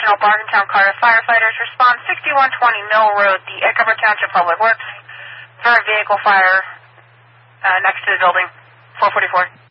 General Bartontown Carter firefighters respond 6120 Mill Road, the Egg Cover Township Public Works, for a vehicle fire next to the building, 444.